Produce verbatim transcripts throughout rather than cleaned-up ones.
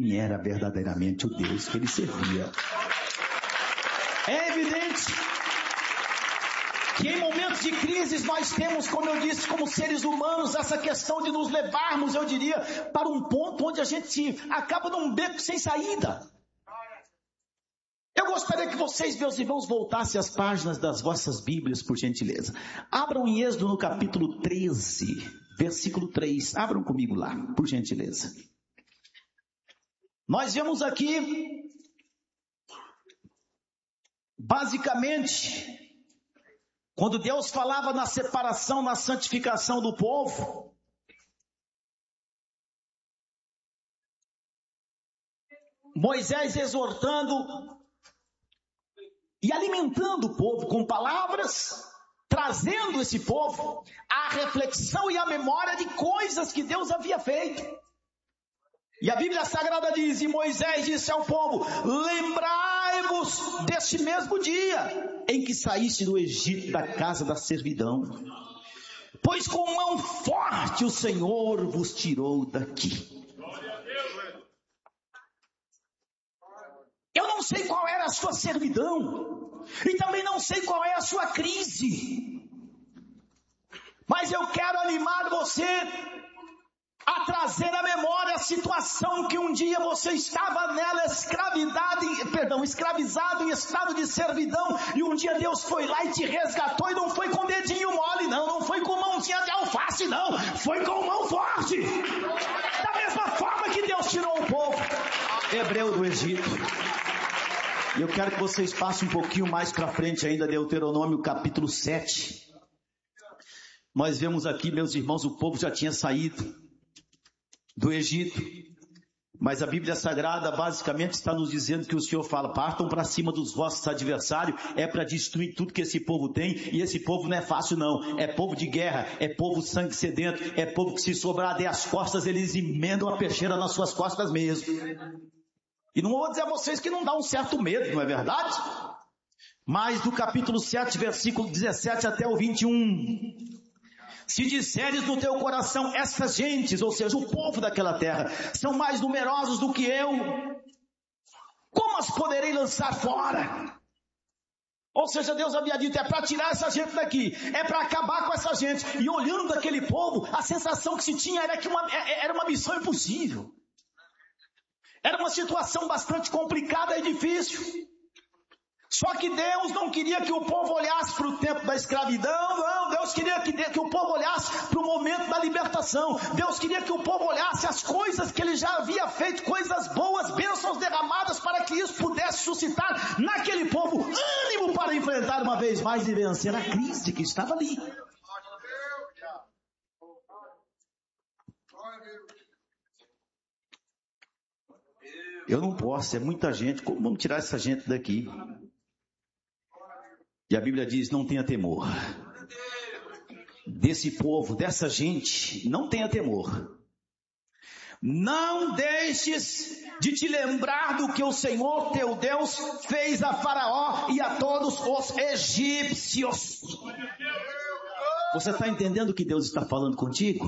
quem era verdadeiramente o Deus que ele servia. É evidente que em momentos de crises nós temos, como eu disse, como seres humanos, essa questão de nos levarmos, eu diria, para um ponto onde a gente acaba num beco sem saída. Eu gostaria que vocês, meus irmãos, voltassem às páginas das vossas Bíblias, por gentileza. Abram em Êxodo no capítulo treze, versículo três. Abram comigo lá, por gentileza. Nós vemos aqui, basicamente, quando Deus falava na separação, na santificação do povo, Moisés exortando e alimentando o povo com palavras, trazendo esse povo à reflexão e à memória de coisas que Deus havia feito. E a Bíblia Sagrada diz, e Moisés disse ao povo, lembrai-vos deste mesmo dia em que saíste do Egito, da casa da servidão, pois com mão forte o Senhor vos tirou daqui. Eu não sei qual era a sua servidão, e também não sei qual é a sua crise, mas eu quero animar você a trazer à memória a situação que um dia você estava nela escravidado, perdão, escravizado em estado de servidão, e um dia Deus foi lá e te resgatou, e não foi com dedinho mole não, não foi com mãozinha de alface não, foi com mão forte, da mesma forma que Deus tirou o povo hebreu do Egito. E eu quero que vocês passem um pouquinho mais para frente ainda, Deuteronômio capítulo sete. Nós vemos aqui, meus irmãos, o povo já tinha saído do Egito, mas a Bíblia Sagrada basicamente está nos dizendo que o Senhor fala, partam para cima dos vossos adversários, é para destruir tudo que esse povo tem, e esse povo não é fácil não, é povo de guerra, é povo sangue sedento, é povo que se sobrar de as costas, eles emendam a peixeira nas suas costas mesmo. E não vou dizer a vocês que não dá um certo medo, não é verdade? Mas do capítulo sete, versículo dezessete até o vinte e um, se disseres no teu coração, essas gentes, ou seja, o povo daquela terra, são mais numerosos do que eu, como as poderei lançar fora? Ou seja, Deus havia dito, é para tirar essa gente daqui, é para acabar com essa gente. E olhando aquele povo, a sensação que se tinha era que uma, era uma missão impossível. Era uma situação bastante complicada e difícil. Só que Deus não queria que o povo olhasse para o tempo da escravidão, não. Deus queria que, que o povo olhasse para o momento da libertação. Deus queria que o povo olhasse as coisas que ele já havia feito, coisas boas, bênçãos derramadas, para que isso pudesse suscitar naquele povo ânimo para enfrentar uma vez mais e vencer a crise que estava ali. Eu não posso, é muita gente, como vamos tirar essa gente daqui? E a Bíblia diz, não tenha temor. Desse povo, dessa gente, não tenha temor. Não deixes de te lembrar do que o Senhor teu Deus fez a Faraó e a todos os egípcios. Você está entendendo o que Deus está falando contigo?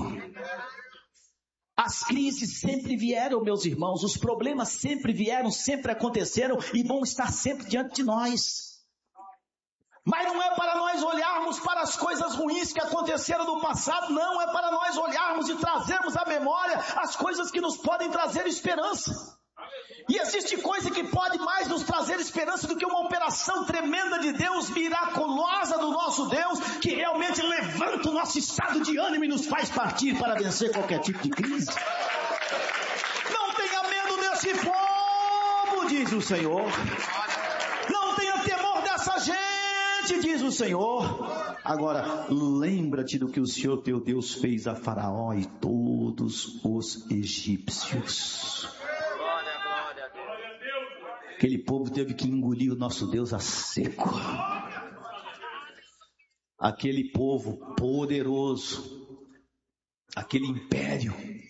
As crises sempre vieram, meus irmãos, os problemas sempre vieram, sempre aconteceram e vão estar sempre diante de nós. Mas não é para nós olharmos para as coisas ruins que aconteceram no passado, não, é para nós olharmos e trazermos à memória as coisas que nos podem trazer esperança. E existe coisa que pode mais nos trazer esperança do que uma operação tremenda de Deus, miraculosa do nosso Deus, que realmente levanta o nosso estado de ânimo e nos faz partir para vencer qualquer tipo de crise. Não tenha medo desse povo, diz o Senhor. Não tenha temor dessa gente, diz o Senhor. Agora, lembra-te do que o Senhor teu Deus fez a Faraó e todos os egípcios. Aquele povo teve que engolir o nosso Deus a seco. Aquele povo poderoso, aquele império,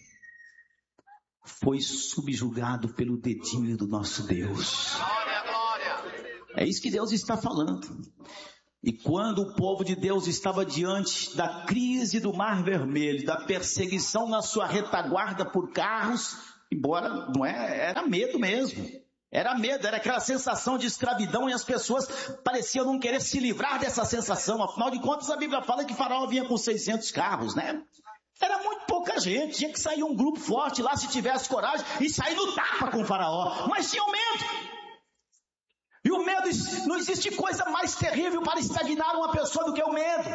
foi subjugado pelo dedinho do nosso Deus. É isso que Deus está falando. E quando o povo de Deus estava diante da crise do Mar Vermelho, da perseguição na sua retaguarda por carros, Embora não é, era medo mesmo. Era medo, era aquela sensação de escravidão e as pessoas pareciam não querer se livrar dessa sensação. Afinal de contas, a Bíblia fala que Faraó vinha com seiscentos carros, né? Era muito pouca gente, tinha que sair um grupo forte lá se tivesse coragem e sair no tapa com o Faraó. Mas tinham medo. E o medo, não existe coisa mais terrível para estagnar uma pessoa do que o medo.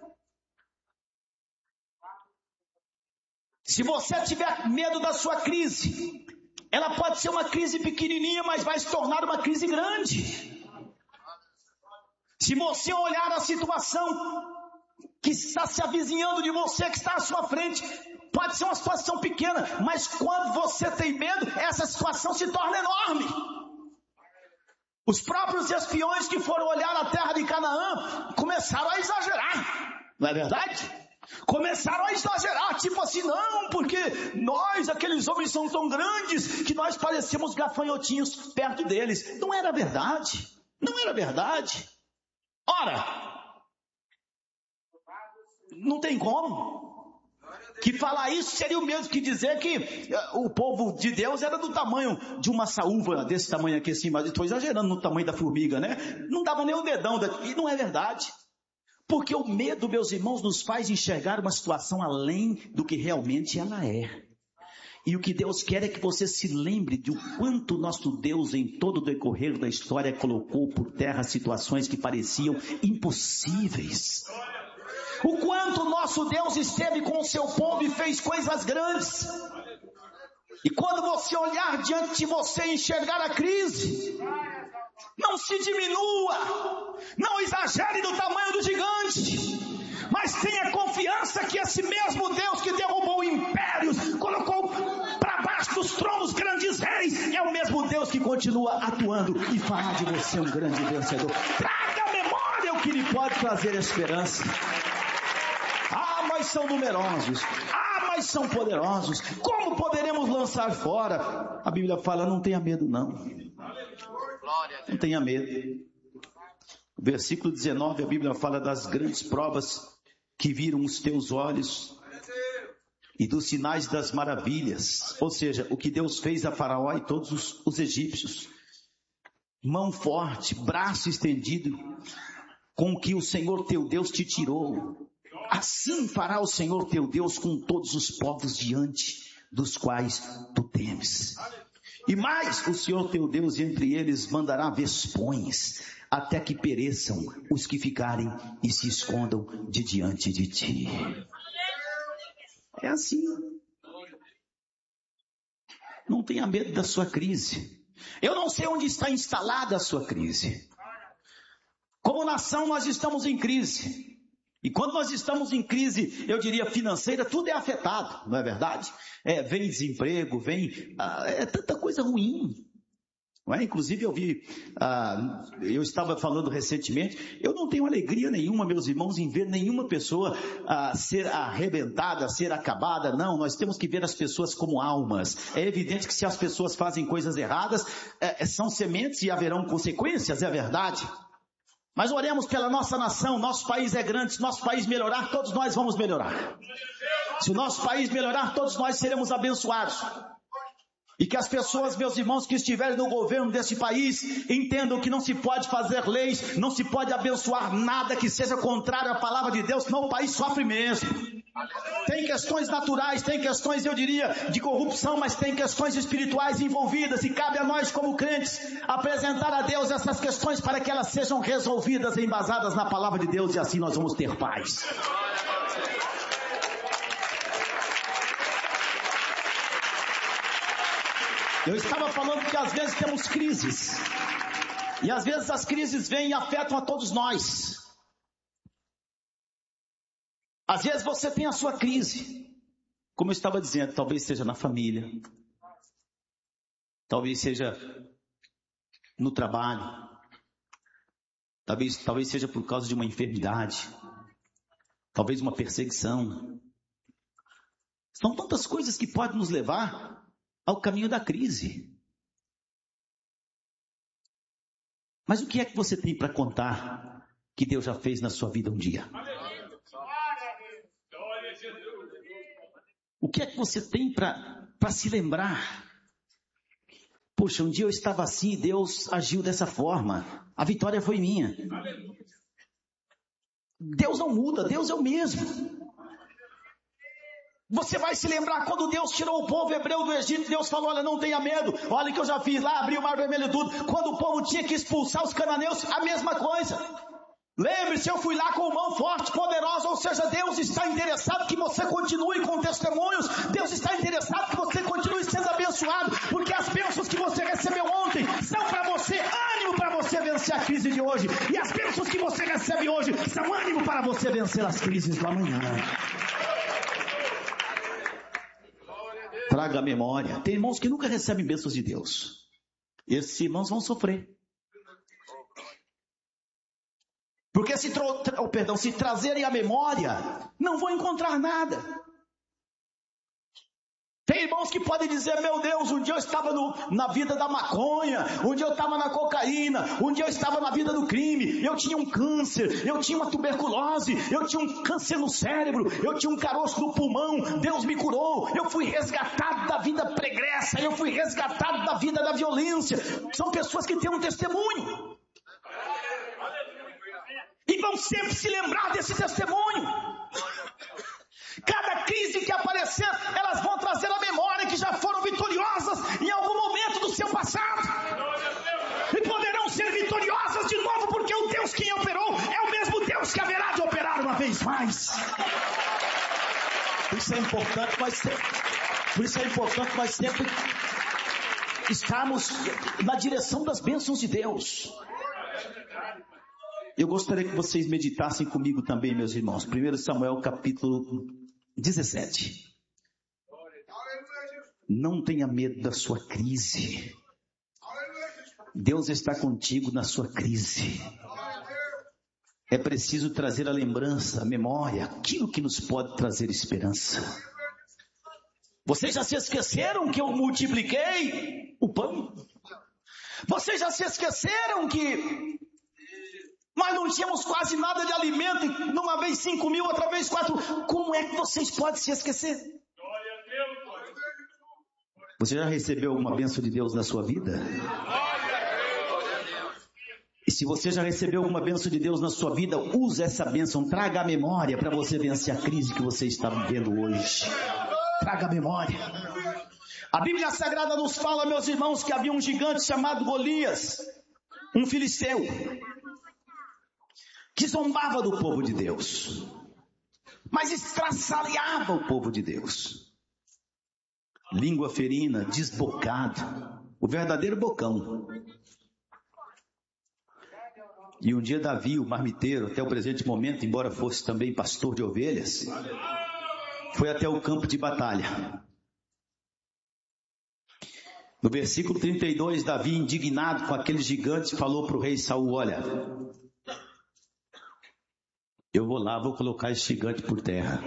Se você tiver medo da sua crise, ela pode ser uma crise pequenininha, mas vai se tornar uma crise grande. Se você olhar a situação que está se avizinhando de você, que está à sua frente, pode ser uma situação pequena, mas quando você tem medo, essa situação se torna enorme. Os próprios espiões que foram olhar a terra de Canaã começaram a exagerar, não é verdade? Começaram a exagerar, tipo assim, não, porque nós, aqueles homens são tão grandes que nós parecemos gafanhotinhos perto deles. Não era verdade, não era verdade. Ora, não tem como. Que falar isso seria o mesmo que dizer que o povo de Deus era do tamanho de uma saúva desse tamanho aqui assim, mas estou exagerando no tamanho da formiga, né? Não dava nem o dedão, e não é verdade. Porque o medo, meus irmãos, nos faz enxergar uma situação além do que realmente ela é. E o que Deus quer é que você se lembre de o quanto nosso Deus, em todo o decorrer da história, colocou por terra situações que pareciam impossíveis. O quanto nosso Deus esteve com o seu povo e fez coisas grandes. E quando você olhar diante de você e enxergar a crise, não se diminua, não exagere do tamanho do gigante, mas tenha confiança que esse mesmo Deus que derrubou impérios, colocou para baixo dos tronos grandes reis, é o mesmo Deus que continua atuando e fará de você um grande vencedor. Traga à memória o que lhe pode trazer esperança. Ah, mas são numerosos. Ah, mas são poderosos. Como poderemos lançar fora? A Bíblia fala, não tenha medo não. Não tenha medo. O versículo dezenove, a Bíblia fala das grandes provas que viram os teus olhos e dos sinais das maravilhas. Ou seja, o que Deus fez a Faraó e todos os, os egípcios. Mão forte, braço estendido, com que o Senhor teu Deus te tirou. Assim fará o Senhor teu Deus com todos os povos diante dos quais tu temes. E mais, o Senhor teu Deus entre eles mandará vespões, até que pereçam os que ficarem e se escondam de diante de ti. É assim. Não tenha medo da sua crise. Eu não sei onde está instalada a sua crise. Como nação, nós estamos em crise. E quando nós estamos em crise, eu diria financeira, tudo é afetado, não é verdade? É, vem desemprego, vem... Ah, é tanta coisa ruim. Não é? Inclusive eu vi, ah, eu estava falando recentemente, eu não tenho alegria nenhuma, meus irmãos, em ver nenhuma pessoa ah, ser arrebentada, ser acabada. Não, nós temos que ver as pessoas como almas. É evidente que se as pessoas fazem coisas erradas, é, são sementes e haverão consequências, é verdade. Mas oremos pela nossa nação, nosso país é grande, se nosso país melhorar, todos nós vamos melhorar. Se o nosso país melhorar, todos nós seremos abençoados. E que as pessoas, meus irmãos, que estiverem no governo desse país, entendam que não se pode fazer leis, não se pode abençoar nada que seja contrário à palavra de Deus, senão o país sofre mesmo. Tem questões naturais, tem questões, eu diria, de corrupção, mas tem questões espirituais envolvidas e cabe a nós como crentes apresentar a Deus essas questões para que elas sejam resolvidas e embasadas na palavra de Deus e assim nós vamos ter paz. Eu estava falando que às vezes temos crises e às vezes as crises vêm e afetam a todos nós. Às vezes você tem a sua crise, como eu estava dizendo, talvez seja na família, talvez seja no trabalho, talvez, talvez seja por causa de uma enfermidade, talvez uma perseguição. São tantas coisas que podem nos levar ao caminho da crise. Mas o que é que você tem para contar que Deus já fez na sua vida um dia? O que é que você tem para para se lembrar. Poxa, um dia eu estava assim e Deus agiu dessa forma. A vitória foi minha. Deus não muda, Deus é o mesmo. Você vai se lembrar quando Deus tirou o povo hebreu do Egito, Deus falou, olha, não tenha medo, olha que eu já fiz lá, abri o mar vermelho e tudo. Quando o povo tinha que expulsar os cananeus, a mesma coisa. Lembre-se, eu fui lá com mão forte, poderosa, ou seja, Deus está interessado que você continue com testemunhos, Deus está interessado que você continue sendo abençoado, porque as bênçãos que você recebeu ontem são para você ânimo para você vencer a crise de hoje, e as bênçãos que você recebe hoje são ânimo para você vencer as crises do amanhã. Traga a memória. Tem irmãos que nunca recebem bênçãos de Deus. Esses irmãos vão sofrer. Porque se, tro... oh, perdão, se trazerem a memória, não vão encontrar nada. Tem irmãos que podem dizer, meu Deus, um dia eu estava no, na vida da maconha, um dia eu estava na cocaína, um dia eu estava na vida do crime, eu tinha um câncer, eu tinha uma tuberculose, eu tinha um câncer no cérebro, eu tinha um caroço no pulmão, Deus me curou, eu fui resgatado da vida pregressa, eu fui resgatado da vida da violência. São pessoas que têm um testemunho. E vão sempre se lembrar desse testemunho. Cada crise que aparecer, elas vão trazer a memória que já foram vitoriosas em algum momento do seu passado. E poderão ser vitoriosas de novo, porque o Deus que operou é o mesmo Deus que haverá de operar uma vez mais. Por isso é importante nós sempre, por isso é importante nós sempre estarmos na direção das bênçãos de Deus. Eu gostaria que vocês meditassem comigo também, meus irmãos. primeiro Samuel capítulo dezessete. Não tenha medo da sua crise. Deus está contigo na sua crise. É preciso trazer a lembrança, a memória, aquilo que nos pode trazer esperança. Vocês já se esqueceram que eu multipliquei o pão? Vocês já se esqueceram que nós não tínhamos quase nada de alimento, e numa vez cinco mil, outra vez quatro. Como é que vocês podem se esquecer? Você já recebeu alguma bênção de Deus na sua vida? E se você já recebeu alguma bênção de Deus na sua vida, use essa bênção, traga a memória para você vencer a crise que você está vivendo hoje. Traga a memória. A Bíblia Sagrada nos fala, meus irmãos, que havia um gigante chamado Golias, um filisteu, que zombava do povo de Deus, mas estraçalhava o povo de Deus. Língua ferina, desbocado, o verdadeiro bocão. E um dia Davi, o marmiteiro, até o presente momento, embora fosse também pastor de ovelhas, foi até o campo de batalha. No versículo trinta e dois, Davi, indignado com aqueles gigantes, falou para o rei Saul, olha, eu vou lá, vou colocar esse gigante por terra.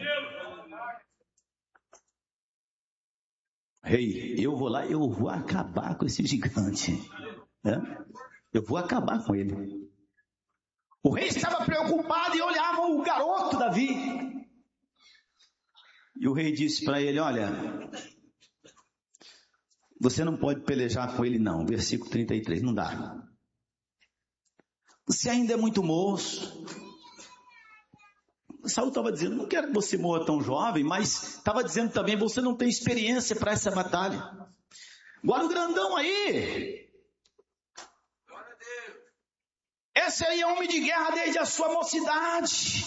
Rei, eu vou lá, eu vou acabar com esse gigante. É? Eu vou acabar com ele. O rei estava preocupado e olhava o garoto Davi. E o rei disse para ele, olha, você não pode pelejar com ele não. Versículo trinta e três, não dá. Você ainda é muito moço. Saul estava dizendo, não quero que você morra tão jovem, mas estava dizendo também, você não tem experiência para essa batalha. Agora o grandão aí, esse aí é homem de guerra desde a sua mocidade.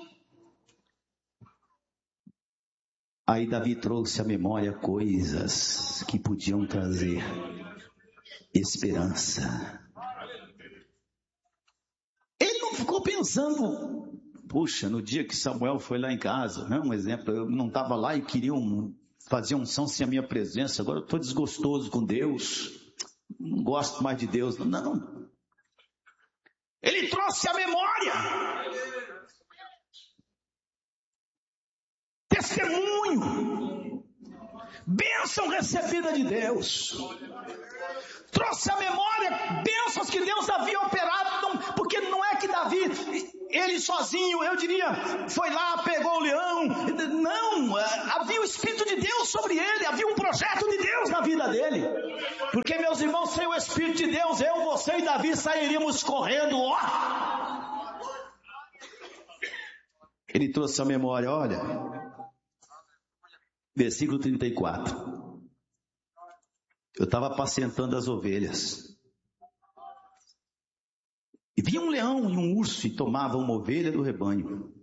Aí Davi trouxe à memória coisas que podiam trazer esperança. Ele não ficou pensando, puxa, no dia que Samuel foi lá em casa, né? Um exemplo, eu não estava lá e queriam fazer unção sem a minha presença, agora eu estou desgostoso com Deus, não gosto mais de Deus. Não. Ele trouxe a memória. Testemunho. Bênção recebida de Deus. Trouxe a memória, bênçãos que Deus havia operado, não, porque não é que Davi, ele sozinho, eu diria, foi lá, pegou o leão. Não, havia o Espírito de Deus sobre ele, havia um projeto de Deus na vida dele. Porque, meus irmãos, sem o Espírito de Deus, eu, você e Davi sairíamos correndo, ó. Ele trouxe a memória, olha, versículo trinta e quatro. Eu estava apacentando as ovelhas. E vinha um leão e um urso e tomavam uma ovelha do rebanho.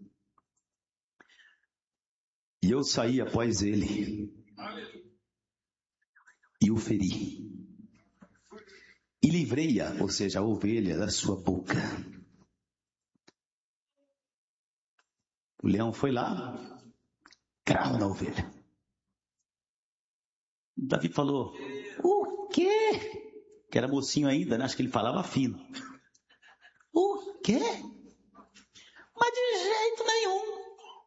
E eu saí após ele. E o feri. E livrei-a, ou seja, a ovelha, da sua boca. O leão foi lá, cravo na ovelha. Davi falou, o quê? Que era mocinho ainda, né? Acho que ele falava fino. O quê? Mas de jeito nenhum.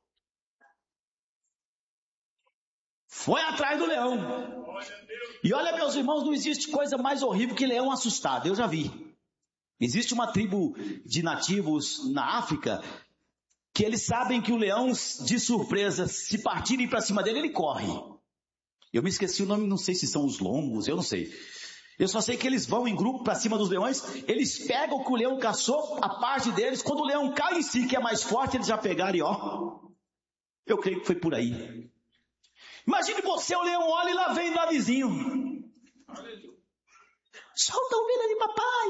Foi atrás do leão. E olha, meus irmãos, não existe coisa mais horrível que leão assustado. Eu já vi. Existe uma tribo de nativos na África que eles sabem que o leão, de surpresa, se partirem para cima dele, ele corre. Eu me esqueci o nome, não sei se são os lombos, eu não sei. Eu só sei que eles vão em grupo para cima dos leões, eles pegam o que o leão caçou, a parte deles, quando o leão cai em si, que é mais forte, eles já pegaram e ó. Eu creio que foi por aí. Imagine você, o leão olha e lá vem o Davizinho. Solta a ovelha de papai.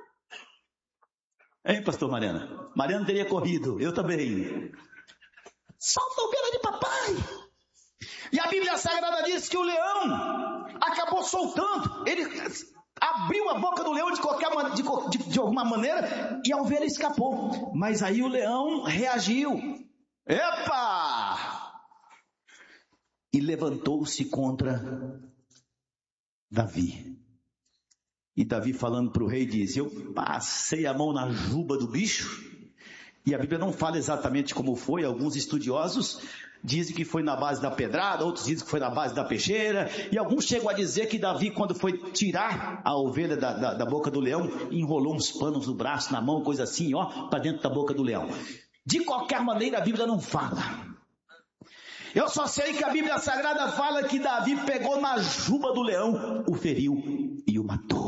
Hein, pastor Mariana? Mariana teria corrido, eu também. Solta a ovelha de papai. E a Bíblia Sagrada diz que o leão acabou soltando, ele abriu a boca do leão de qualquer de, de, de alguma maneira e a ovelha escapou. Mas aí o leão reagiu. Epa! E levantou-se contra Davi. E Davi falando para o rei diz, eu passei a mão na juba do bicho. E a Bíblia não fala exatamente como foi, alguns estudiosos dizem que foi na base da pedrada, outros dizem que foi na base da peixeira, e alguns chegam a dizer que Davi, quando foi tirar a ovelha da, da, da boca do leão, enrolou uns panos no braço, na mão, coisa assim, ó, para dentro da boca do leão. De qualquer maneira, a Bíblia não fala. Eu só sei que a Bíblia Sagrada fala que Davi pegou na juba do leão, o feriu e o matou.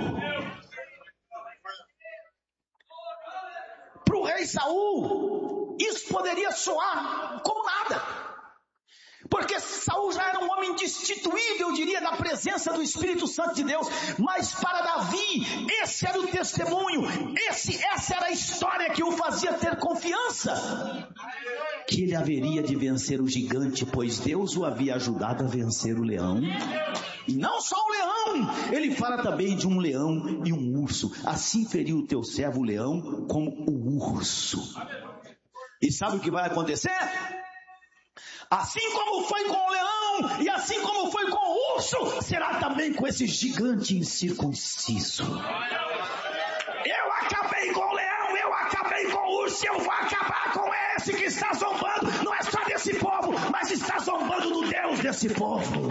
Para o rei Saul, isso poderia soar como nada. Porque Saul já era um homem destituível, eu diria, da presença do Espírito Santo de Deus. Mas para Davi, esse era o testemunho, esse, essa era a história que o fazia ter confiança. Que ele haveria de vencer o gigante, pois Deus o havia ajudado a vencer o leão. E não só o leão, ele fala também de um leão e um urso. Assim feriu o teu servo o leão como o urso. E sabe o que vai acontecer? Assim como foi com o leão e assim como foi com o urso, será também com esse gigante incircunciso. Eu acabei com o leão, eu acabei com o urso, eu vou acabar com esse que está zombando, não é só desse povo, mas está zombando do Deus desse povo.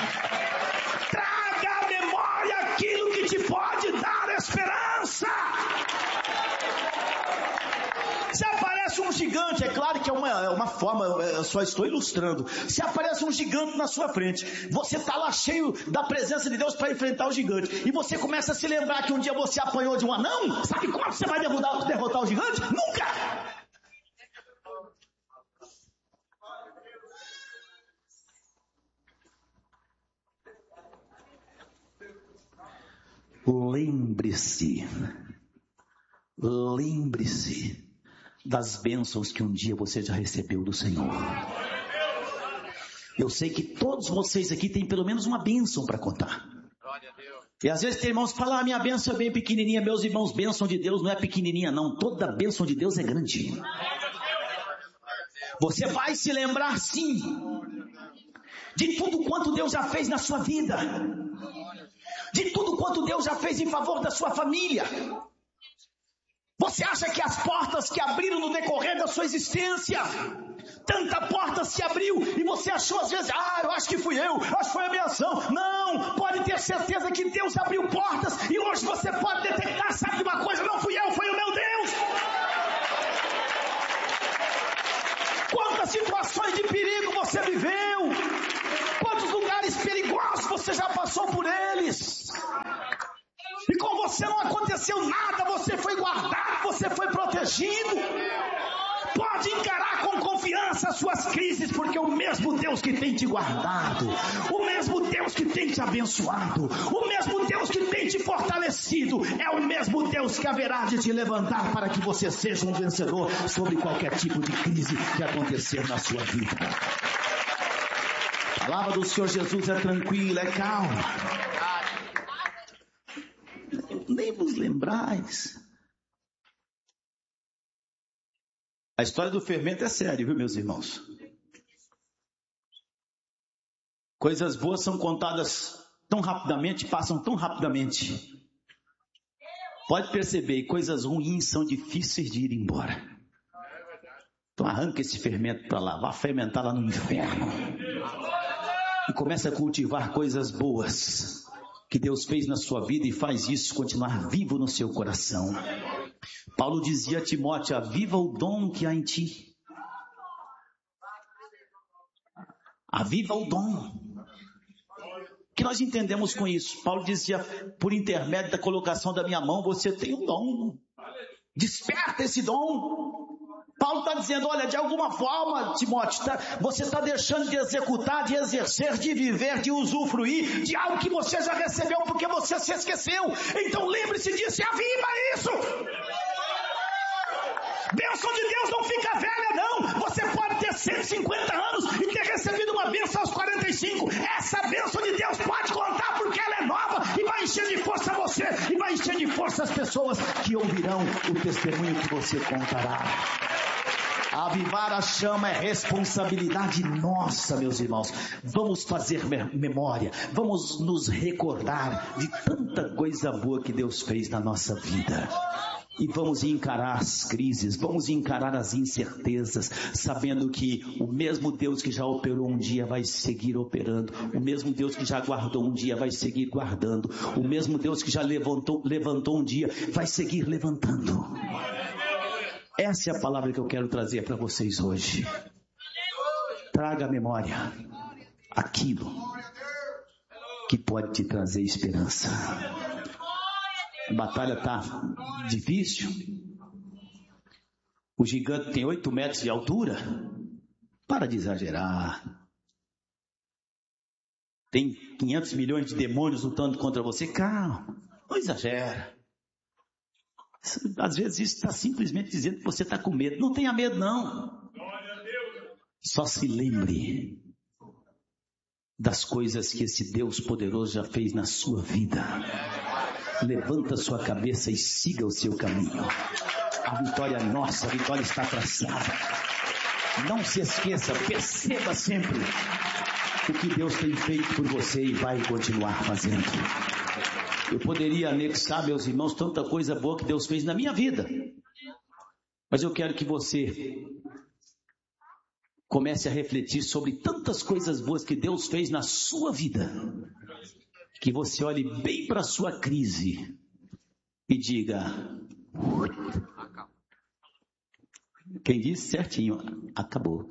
Traga à memória aquilo que te pode dar esperança. Se aparece um gigante, é claro que é uma, é uma forma, eu só estou ilustrando. Se aparece um gigante na sua frente, você está lá cheio da presença de Deus para enfrentar o gigante. E você começa a se lembrar que um dia você apanhou de um anão. Sabe como você vai derrotar, derrotar o gigante? Nunca! Lembre-se, lembre-se das bênçãos que um dia você já recebeu do Senhor. Eu sei que todos vocês aqui têm pelo menos uma bênção para contar. E às vezes tem irmãos que falam, ah, minha bênção é bem pequenininha. Meus irmãos, bênção de Deus não é pequenininha não, toda bênção de Deus é grande. Você vai se lembrar sim de tudo quanto Deus já fez na sua vida, de tudo quanto Deus já fez em favor da sua família. Você acha que as portas que abriram no decorrer da sua existência, tanta porta se abriu e você achou às vezes, ah, eu acho que fui eu, acho que foi a minha ação. Não, pode ter certeza que Deus abriu portas e hoje você pode detectar, sabe de uma coisa, não fui eu, foi o meu Deus. você não aconteceu nada, você foi guardado, você foi protegido. Pode encarar com confiança as suas crises, porque o mesmo Deus que tem te guardado, o mesmo Deus que tem te abençoado, o mesmo Deus que tem te fortalecido, é o mesmo Deus que haverá de te levantar para que você seja um vencedor sobre qualquer tipo de crise que acontecer na sua vida. A palavra do Senhor Jesus é tranquila, é calma. Nem vos lembrais. A história do fermento é séria, viu, meus irmãos? Coisas boas são contadas tão rapidamente, passam tão rapidamente. Pode perceber, coisas ruins são difíceis de ir embora. Então arranca esse fermento para lá, vá fermentar lá no inferno. E começa a cultivar coisas boas que Deus fez na sua vida e faz isso continuar vivo no seu coração. Paulo dizia a Timóteo: aviva o dom que há em ti. Aviva o dom. O que nós entendemos com isso? Paulo dizia: por intermédio da colocação da minha mão, você tem um dom. Desperta esse dom. Paulo está dizendo: olha, de alguma forma, Timóteo, tá, você está deixando de executar, de exercer, de viver, de usufruir de algo que você já recebeu porque você se esqueceu. Então lembre-se disso e aviva isso. Bênção de Deus não fica velha, não. Você pode ter cento e cinquenta anos e ter recebido uma bênção aos quarenta e cinco. Essa bênção de Deus pode contar porque ela é nova e vai encher de força você e vai encher de força as pessoas que ouvirão o testemunho que você contará. Avivar a chama é responsabilidade nossa, meus irmãos. Vamos fazer memória, vamos nos recordar de tanta coisa boa que Deus fez na nossa vida. E vamos encarar as crises, vamos encarar as incertezas, sabendo que o mesmo Deus que já operou um dia vai seguir operando, o mesmo Deus que já guardou um dia vai seguir guardando, o mesmo Deus que já levantou, levantou um dia vai seguir levantando. Essa é a palavra que eu quero trazer para vocês hoje. Traga à memória aquilo que pode te trazer esperança. A batalha está difícil. O gigante tem oito metros de altura. Para de exagerar. Tem quinhentos milhões de demônios lutando contra você. Calma, não exagera. Às vezes isso está simplesmente dizendo que você está com medo. Não tenha medo, não. Só se lembre das coisas que esse Deus poderoso já fez na sua vida. Levanta sua cabeça e siga o seu caminho. A vitória é nossa, a vitória está traçada. Não se esqueça, perceba sempre o que Deus tem feito por você e vai continuar fazendo. Eu poderia anexar, meus irmãos, tanta coisa boa que Deus fez na minha vida. Mas eu quero que você comece a refletir sobre tantas coisas boas que Deus fez na sua vida. Que você olhe bem para a sua crise e diga: quem disse certinho, acabou.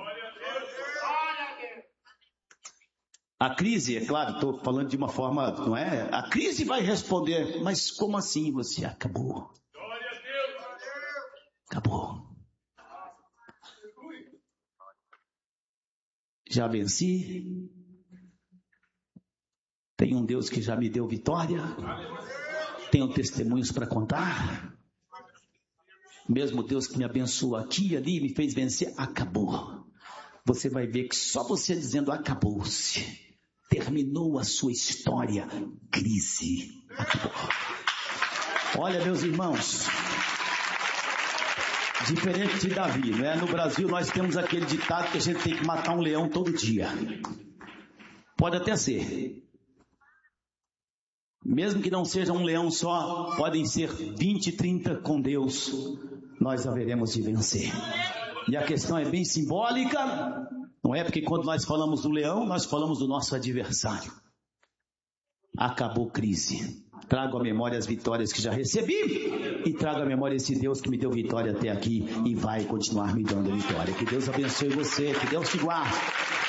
A crise, é claro, estou falando de uma forma, não é? A crise vai responder, mas como assim você acabou? Acabou. Já venci. Tem um Deus que já me deu vitória. Tenho testemunhos para contar. Mesmo Deus que me abençoou aqui e ali, me fez vencer, acabou. Você vai ver que só você dizendo acabou-se, terminou a sua história, crise. Acabou. Olha, meus irmãos, diferente de Davi, não é? No Brasil nós temos aquele ditado que a gente tem que matar um leão todo dia. Pode até ser. Mesmo que não seja um leão só, podem ser vinte, trinta com Deus, nós haveremos de vencer. E a questão é bem simbólica, não é? Porque quando nós falamos do leão, nós falamos do nosso adversário. Acabou crise. Trago à memória as vitórias que já recebi e trago à memória esse Deus que me deu vitória até aqui e vai continuar me dando vitória. Que Deus abençoe você, que Deus te guarde.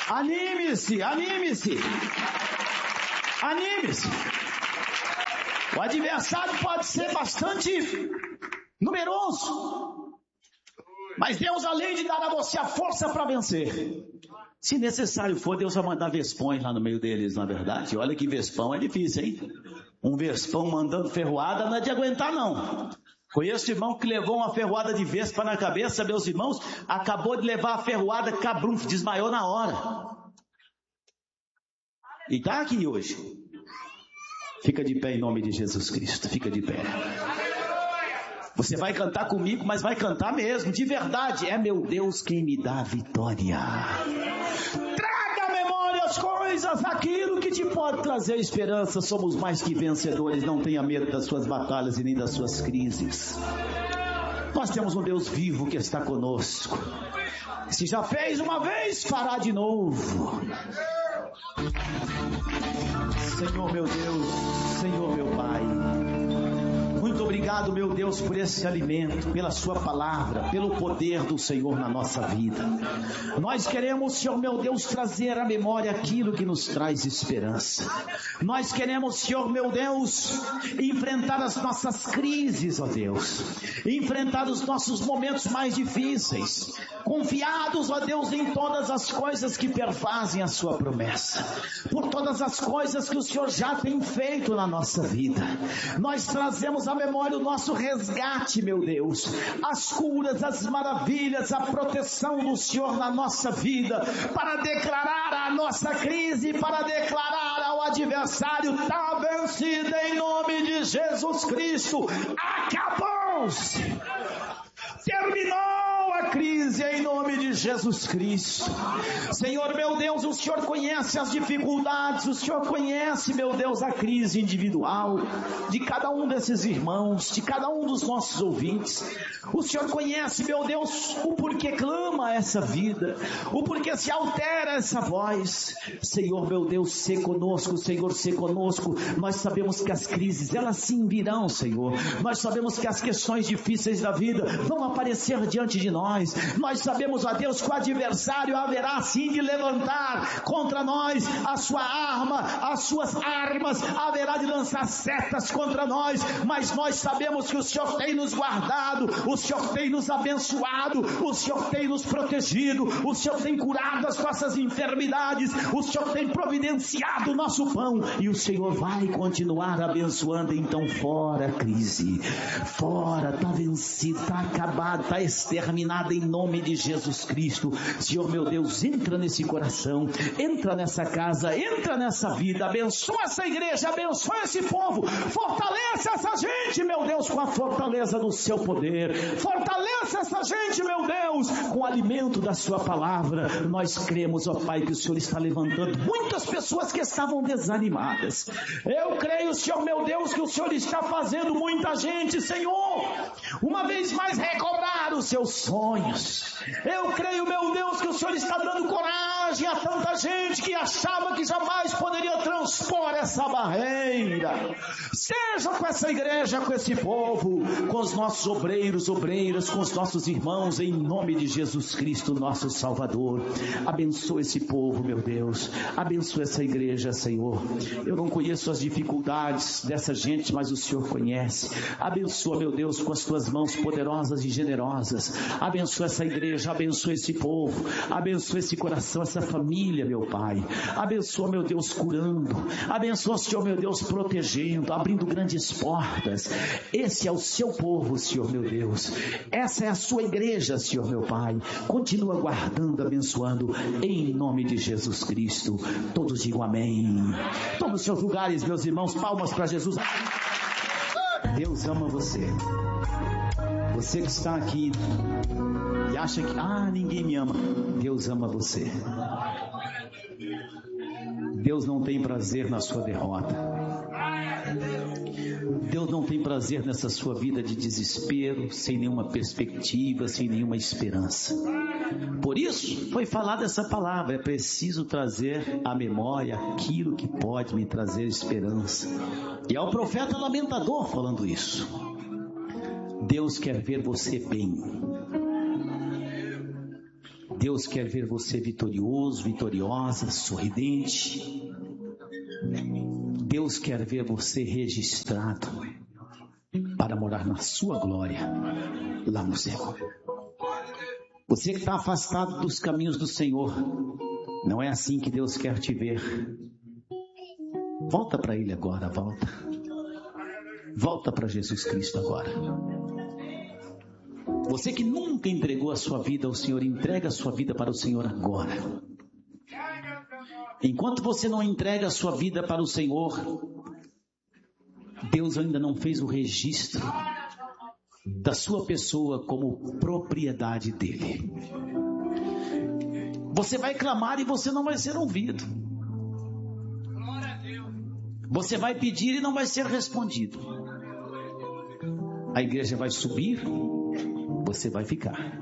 Anime-se, anime-se. Anime-se. O adversário pode ser bastante numeroso, mas Deus, além de dar a você a força para vencer, se necessário for, Deus vai mandar vespões lá no meio deles, na verdade. Olha que vespão é difícil, hein? Um vespão mandando ferroada não é de aguentar, não. Conheço irmão que levou uma ferroada de vespa na cabeça, meus irmãos, acabou de levar a ferroada, cabrum, desmaiou na hora. E está aqui hoje. Fica de pé em nome de Jesus Cristo, fica de pé. Você vai cantar comigo, mas vai cantar mesmo, de verdade. É meu Deus quem me dá a vitória. Traga à memória as coisas, aquilo que te pode trazer esperança. Somos mais que vencedores, não tenha medo das suas batalhas e nem das suas crises. Nós temos um Deus vivo que está conosco. Se já fez uma vez, fará de novo. Senhor meu Deus, Senhor meu Pai, muito obrigado, meu Deus, por esse alimento, pela sua palavra, pelo poder do Senhor na nossa vida. Nós queremos, Senhor meu Deus, trazer à memória aquilo que nos traz esperança. Nós queremos, Senhor meu Deus, enfrentar as nossas crises, ó Deus, enfrentar os nossos momentos mais difíceis, confiados, ó Deus, em todas as coisas que perfazem a sua promessa, por todas as coisas que o Senhor já tem feito na nossa vida. Nós trazemos à memória o nosso resgate, meu Deus, as curas, as maravilhas, a proteção do Senhor na nossa vida, para declarar a nossa crise, para declarar ao adversário: está vencido em nome de Jesus Cristo, acabou-se, terminou a crise em nome de Jesus Cristo. Senhor meu Deus, o Senhor conhece as dificuldades, o Senhor conhece, meu Deus, a crise individual de cada um desses irmãos, de cada um dos nossos ouvintes. O Senhor conhece, meu Deus, o porquê clama essa vida, o porquê se altera essa voz. Senhor meu Deus, sê conosco, Senhor, sê conosco. Nós sabemos que as crises, elas sim virão, Senhor. Nós sabemos que as questões difíceis da vida vão aparecer diante de nós. Nós sabemos, ó Deus, que o adversário haverá sim de levantar contra nós a sua arma, as suas armas, haverá de lançar setas contra nós, mas nós sabemos que o Senhor tem nos guardado, o Senhor tem nos abençoado, o Senhor tem nos protegido, o Senhor tem curado as nossas enfermidades, o Senhor tem providenciado o nosso pão, e o Senhor vai continuar abençoando. Então fora a crise, fora, está vencido, está acabado, está exterminado em nome de Jesus Cristo. Senhor meu Deus, entra nesse coração, entra nessa casa, entra nessa vida, abençoa essa igreja, abençoa esse povo, fortalece essa gente, meu Deus, com a fortaleza do seu poder, fortalece essa gente, meu Deus, com o alimento da sua palavra. Nós cremos, ó Pai, que o Senhor está levantando muitas pessoas que estavam desanimadas. Eu creio, Senhor meu Deus, que o Senhor está fazendo muita gente, Senhor, uma vez mais recobrar os seus sonhos. Eu creio, meu Deus, que o Senhor está dando coragem a tanta gente que achava que jamais poderia transpor essa barreira. Seja com essa igreja, com esse povo, com os nossos obreiros, obreiras, com os nossos irmãos, em nome de Jesus Cristo, nosso Salvador. Abençoa esse povo, meu Deus. Abençoa essa igreja, Senhor. Eu não conheço as dificuldades dessa gente, mas o Senhor conhece. Abençoa, meu Deus, com as tuas mãos poderosas e generosas. Abençoa essa igreja, abençoa esse povo, abençoa esse coração, essa família, meu Pai. Abençoa, meu Deus, curando. Abençoa, Senhor, meu Deus, protegendo, abrindo grandes portas. Esse é o seu povo, Senhor, meu Deus. Essa é a sua igreja, Senhor, meu Pai. Continua guardando, abençoando, em nome de Jesus Cristo. Todos digam amém. Todos os seus lugares, meus irmãos, palmas para Jesus. Deus ama você. Você que está aqui e acha que, ah, ninguém me ama. Deus ama você. Deus não tem prazer na sua derrota. Deus não tem prazer nessa sua vida de desespero, sem nenhuma perspectiva, sem nenhuma esperança. Por isso, foi falada essa palavra. É preciso trazer à memória aquilo que pode me trazer esperança. E é o profeta lamentador falando isso. Deus quer ver você bem. Deus quer ver você vitorioso, vitoriosa, sorridente. Deus quer ver você registrado para morar na sua glória lá no céu. Você que está afastado dos caminhos do Senhor, não é assim que Deus quer te ver. Volta para Ele agora, volta. Volta para Jesus Cristo agora. Você que nunca entregou a sua vida ao Senhor, entrega a sua vida para o Senhor agora. Enquanto você não entrega a sua vida para o Senhor, Deus ainda não fez o registro da sua pessoa como propriedade dele. Você vai clamar e você não vai ser ouvido. Você vai pedir e não vai ser respondido. A igreja vai subir, você vai ficar.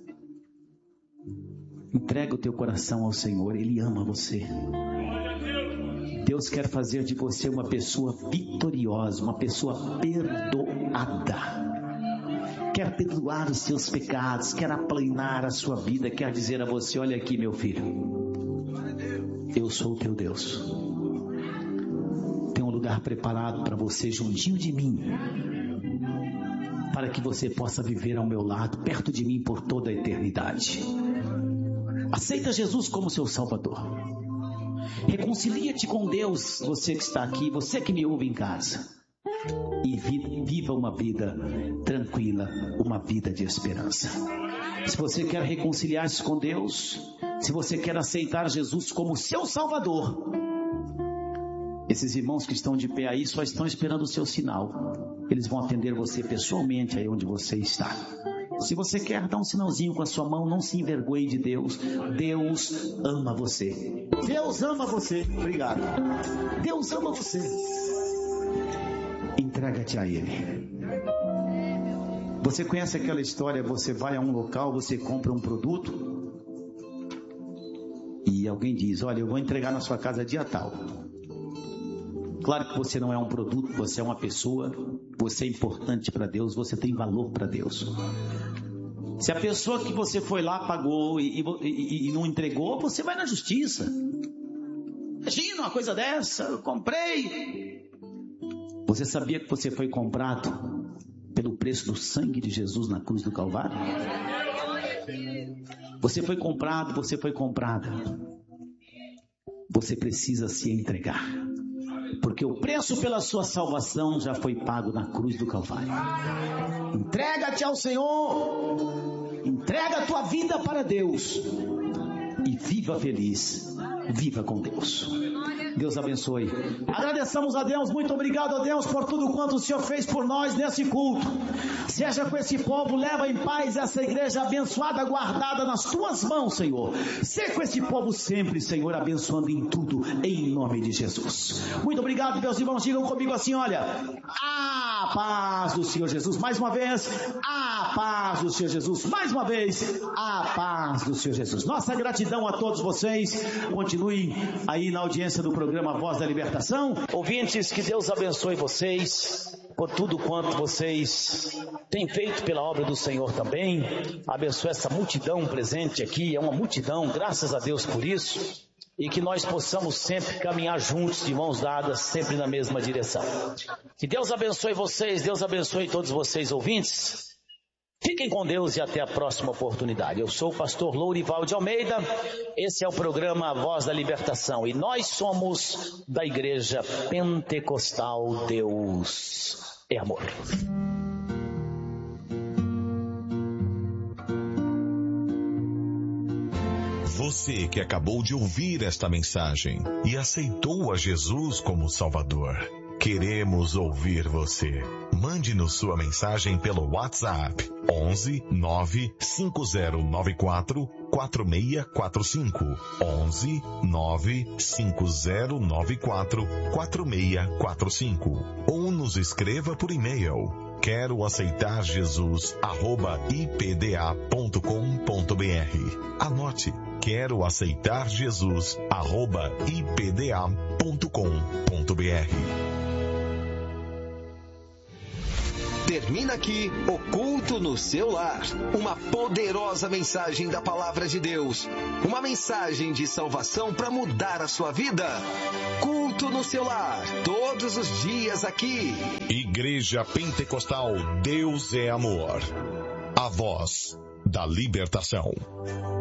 Entrega o teu coração ao Senhor, Ele ama você. Deus quer fazer de você uma pessoa vitoriosa, uma pessoa perdoada. Quer perdoar os seus pecados, quer aplanar a sua vida, quer dizer a você: olha aqui, meu filho, eu sou o teu Deus. Tem um lugar preparado para você juntinho de mim, para que você possa viver ao meu lado, perto de mim por toda a eternidade. Aceita Jesus como seu Salvador. Reconcilia-te com Deus, você que está aqui, você que me ouve em casa. E viva uma vida tranquila, uma vida de esperança. Se você quer reconciliar-se com Deus, se você quer aceitar Jesus como seu Salvador, esses irmãos que estão de pé aí só estão esperando o seu sinal. Eles vão atender você pessoalmente aí onde você está. Se você quer dar um sinalzinho com a sua mão, não se envergonhe de Deus. Deus ama você. Deus ama você. Obrigado. Deus ama você. Entrega-te a Ele. Você conhece aquela história? Você vai a um local, você compra um produto e alguém diz: olha, eu vou entregar na sua casa dia tal. Claro que você não é um produto, você é uma pessoa, você é importante para Deus, você tem valor para Deus. Se a pessoa que você foi lá pagou e, e, e não entregou, você vai na justiça. Imagina uma coisa dessa, eu comprei. Você sabia que você foi comprado pelo preço do sangue de Jesus na cruz do Calvário? Você foi comprado, você foi comprada. Você precisa se entregar, porque o preço pela sua salvação já foi pago na cruz do Calvário. Entrega-te ao Senhor, entrega a tua vida para Deus e viva feliz, viva com Deus. Deus abençoe. Agradeçamos a Deus, muito obrigado a Deus por tudo quanto o Senhor fez por nós nesse culto. Seja com esse povo, leva em paz essa igreja abençoada, guardada nas tuas mãos, Senhor. Seja com esse povo sempre, Senhor, abençoando em tudo, em nome de Jesus. Muito obrigado, meus irmãos, digam comigo assim: olha, a paz do Senhor Jesus, mais uma vez, a paz do Senhor Jesus, mais uma vez, a paz do Senhor Jesus. Nossa gratidão a todos vocês. Continuem aí na audiência do programa Voz da Libertação. Ouvintes, que Deus abençoe vocês por tudo quanto vocês têm feito pela obra do Senhor também. Abençoe essa multidão presente aqui, é uma multidão, graças a Deus por isso. E que nós possamos sempre caminhar juntos, de mãos dadas, sempre na mesma direção. Que Deus abençoe vocês, Deus abençoe todos vocês ouvintes. Fiquem com Deus e até a próxima oportunidade. Eu sou o pastor Lourival de Almeida, esse é o programa Voz da Libertação e nós somos da Igreja Pentecostal Deus é Amor. Você que acabou de ouvir esta mensagem e aceitou a Jesus como Salvador, queremos ouvir você. Mande-nos sua mensagem pelo WhatsApp onze nove cinco zero nove quatro quatro seis quatro cinco onze nove cinco zero nove quatro quatro seis quatro cinco ou nos escreva por e-mail quero aceitar Jesus arroba i p d a ponto com ponto b r. Anote, quero aceitar Jesus arroba i p d a ponto com ponto b r. Termina aqui o culto no seu lar. Uma poderosa mensagem da palavra de Deus. Uma mensagem de salvação para mudar a sua vida. Culto Oculto no seu lar, todos os dias aqui. Igreja Pentecostal Deus é Amor. A voz da libertação.